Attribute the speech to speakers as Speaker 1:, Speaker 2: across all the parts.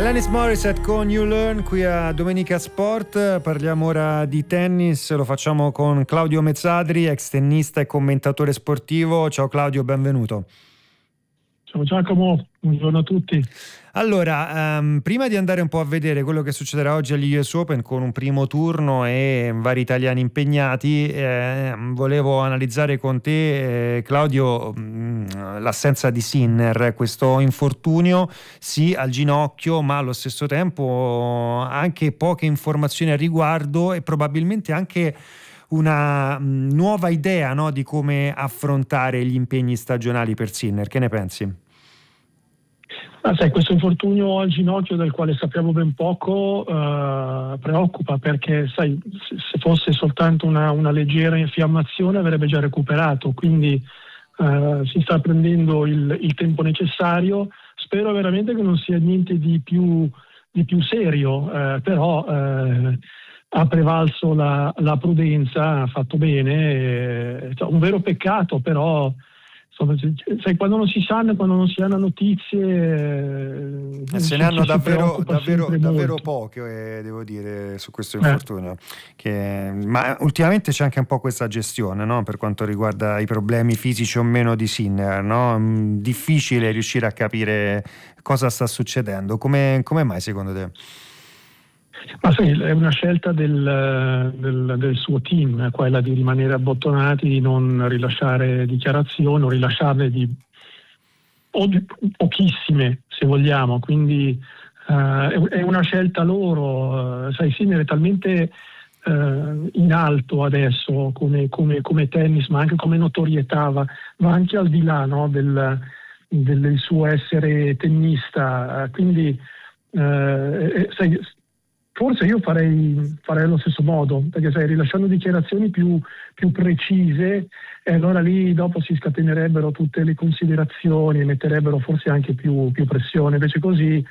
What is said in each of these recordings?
Speaker 1: Alanis Morissette con You Learn qui a Domenica Sport. Parliamo ora di tennis, lo facciamo con Claudio Mezzadri, ex tennista e commentatore sportivo. Ciao Claudio, benvenuto.
Speaker 2: Ciao Giacomo, buongiorno a tutti.
Speaker 1: Allora, prima di andare un po' a vedere quello che succederà oggi agli US Open con un primo turno e vari italiani impegnati, volevo analizzare con te, Claudio, l'assenza di Sinner, questo infortunio sì al ginocchio, ma allo stesso tempo anche poche informazioni a riguardo e probabilmente anche una nuova idea, no, di come affrontare gli impegni stagionali per Sinner. Che ne pensi?
Speaker 2: Sai, questo infortunio al ginocchio del quale sappiamo ben poco preoccupa, perché sai, se fosse soltanto una leggera infiammazione avrebbe già recuperato, quindi si sta prendendo il tempo necessario. Spero veramente che non sia niente di più serio, però ha prevalso la prudenza, ha fatto bene, un vero peccato, però insomma, sai, quando non si sanno, quando non si hanno notizie,
Speaker 1: se ne hanno davvero
Speaker 2: molto.
Speaker 1: poche, devo dire, su questo infortunio. Ma ultimamente c'è anche un po' questa gestione, no? Per quanto riguarda i problemi fisici o meno di Sinner, no? Difficile riuscire a capire cosa sta succedendo. Come mai secondo te?
Speaker 2: Ma sì, è una scelta del suo team, quella di rimanere abbottonati, di non rilasciare dichiarazioni o rilasciarne di pochissime, se vogliamo. Quindi è una scelta loro. Sai, Sinner è talmente in alto adesso come tennis, ma anche come notorietà, va anche al di là, no, del suo essere tennista. Quindi sai, forse io farei allo stesso modo, perché sai, rilasciando dichiarazioni più precise, allora lì dopo si scatenerebbero tutte le considerazioni e metterebbero forse anche più pressione. Invece così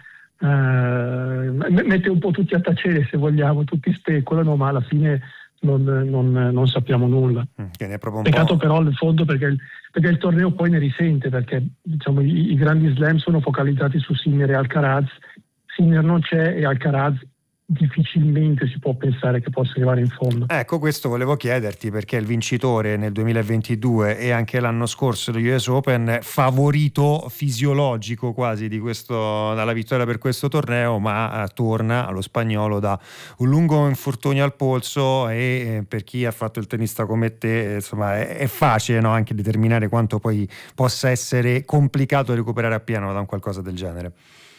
Speaker 2: mette un po' tutti a tacere, se vogliamo, tutti speculano, ma alla fine non sappiamo nulla. Peccato però nel fondo, perché il torneo poi ne risente, perché diciamo i grandi slam sono focalizzati su Sinner e Alcaraz. Sinner non c'è e Alcaraz difficilmente si può pensare che possa arrivare in fondo.
Speaker 1: Ecco, questo volevo chiederti, perché il vincitore nel 2022 e anche l'anno scorso degli US Open, favorito fisiologico quasi dalla vittoria per questo torneo, ma torna allo spagnolo da un lungo infortunio al polso e per chi ha fatto il tennista come te, insomma, è facile, no, anche determinare quanto poi possa essere complicato recuperare appieno da un qualcosa del genere.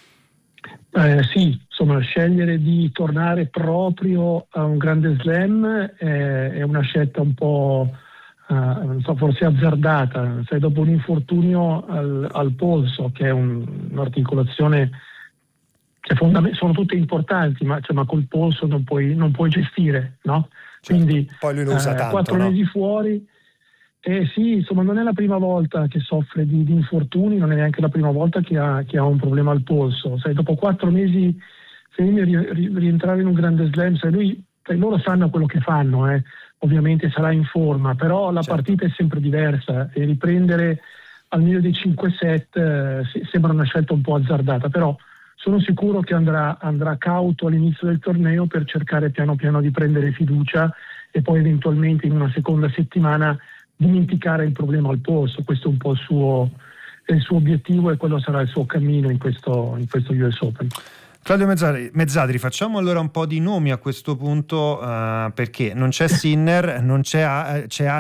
Speaker 2: Sì, insomma, scegliere di tornare proprio a un grande slam è una scelta un po' forse azzardata. Sai, dopo un infortunio al polso, che è un'articolazione che sono tutte importanti, ma col polso non puoi gestire, no?
Speaker 1: Certo.
Speaker 2: Quindi
Speaker 1: poi lui lo usa tanto,
Speaker 2: 4
Speaker 1: no?
Speaker 2: mesi fuori. Sì, insomma, non è la prima volta che soffre di infortuni, non è neanche la prima volta che ha un problema al polso. Sai, dopo 4 mesi, se rientrare in un grande slam, loro sanno quello che fanno, ovviamente sarà in forma, però la partita è sempre diversa e riprendere al meglio dei 5 set sembra una scelta un po' azzardata, però sono sicuro che andrà cauto all'inizio del torneo per cercare piano piano di prendere fiducia e poi eventualmente in una seconda settimana dimenticare il problema al polso. Questo è un po' il suo obiettivo e quello sarà il suo cammino in questo US Open.
Speaker 1: Claudio Mezzadri, facciamo allora un po' di nomi a questo punto, perché non c'è Sinner, c'è